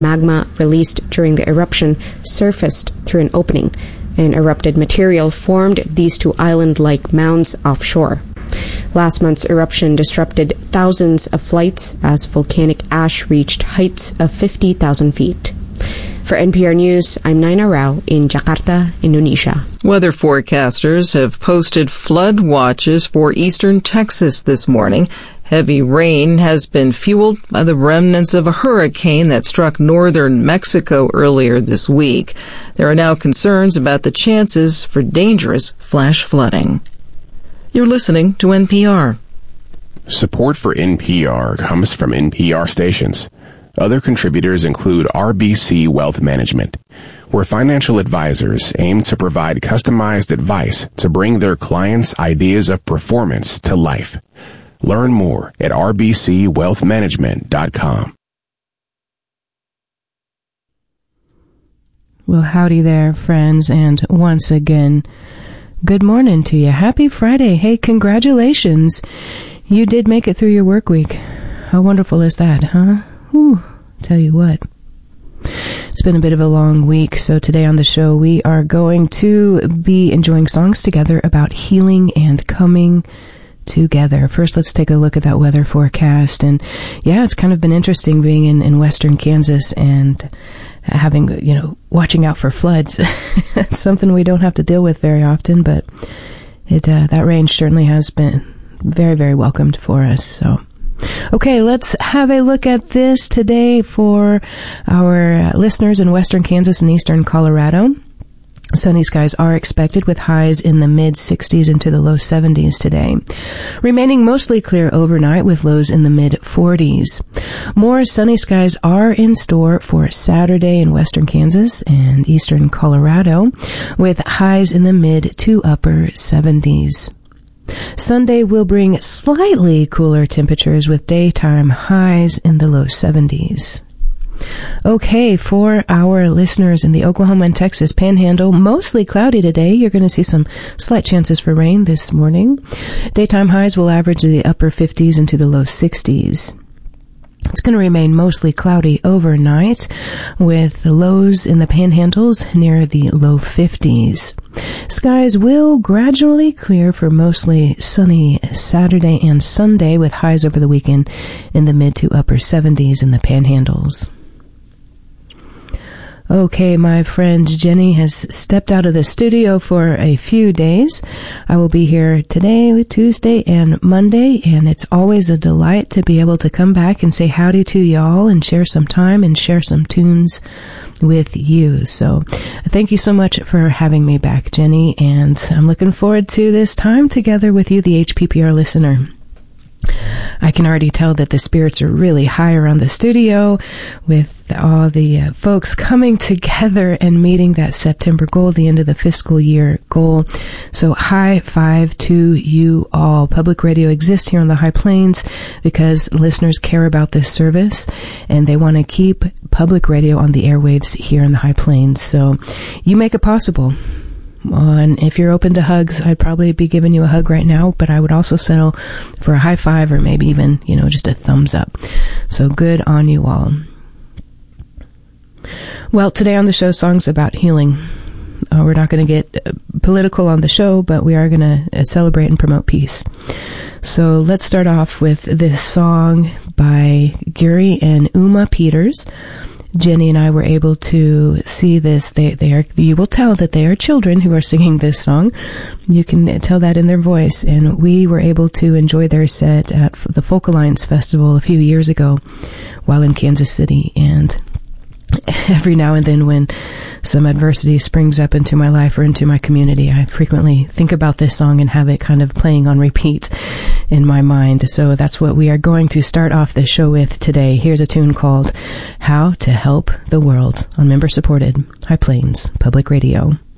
Magma released during the eruption surfaced through an opening, and erupted material formed these two island-like mounds offshore. Last month's eruption disrupted thousands of flights as volcanic ash reached heights of 50,000 feet. For NPR News, I'm Naina Rao in Jakarta, Indonesia. Weather forecasters have posted flood watches for eastern Texas this morning. Heavy rain has been fueled by the remnants of a hurricane that struck northern Mexico earlier this week. There are now concerns about the chances for dangerous flash flooding. You're listening to NPR. Support for NPR comes from NPR stations. Other contributors include RBC Wealth Management, where financial advisors aim to provide customized advice to bring their clients' ideas of performance to life. Learn more at rbcwealthmanagement.com. Well, howdy there, friends, and once again, good morning to you. Happy Friday. Hey, congratulations. You did make it through your work week. How wonderful is that, huh? Whew, tell you what. It's been a bit of a long week, so today on the show we are going to be enjoying songs together about healing and coming together. First, let's take a look at that weather forecast. And yeah, it's kind of been interesting being in western Kansas and having, watching out for floods. It's something we don't have to deal with very often, but that range certainly has been very, very welcomed for us. So, okay, let's have a look at this today for our listeners in western Kansas and eastern Colorado. Sunny skies are expected with highs in the mid-60s into the low 70s today. Remaining mostly clear overnight with lows in the mid-40s. More sunny skies are in store for Saturday in western Kansas and eastern Colorado with highs in the mid to upper 70s. Sunday will bring slightly cooler temperatures with daytime highs in the low 70s. Okay, for our listeners in the Oklahoma and Texas Panhandle, mostly cloudy today. You're going to see some slight chances for rain this morning. Daytime highs will average the upper 50s into the low 60s. It's going to remain mostly cloudy overnight with the lows in the panhandles near the low 50s. Skies will gradually clear for mostly sunny Saturday and Sunday with highs over the weekend in the mid to upper 70s in the panhandles. Okay, my friend Jenny has stepped out of the studio for a few days. I will be here today, Tuesday, and Monday, and it's always a delight to be able to come back and say howdy to y'all and share some time and share some tunes with you. So thank you so much for having me back, Jenny, and I'm looking forward to this time together with you, the HPPR listener. I can already tell that the spirits are really high around the studio with all the folks coming together and meeting that September goal, the end of the fiscal year goal. So high five to you all. Public radio exists here on the High Plains because listeners care about this service and they want to keep public radio on the airwaves here in the High Plains. So you make it possible. And if you're open to hugs, I'd probably be giving you a hug right now, but I would also settle for a high five or maybe even, just a thumbs up. So good on you all. Well, today on the show, songs about healing. We're not going to get political on the show, but we are going to celebrate and promote peace. So let's start off with this song by Gary and Uma Peters. Jenny and I were able to see this. You will tell that they are children who are singing this song. You can tell that in their voice. And we were able to enjoy their set at the Folk Alliance Festival a few years ago while in Kansas City. And every now and then when some adversity springs up into my life or into my community, I frequently think about this song and have it kind of playing on repeat in my mind. So that's what we are going to start off the show with today. Here's a tune called How to Help the World on member-supported High Plains Public Radio.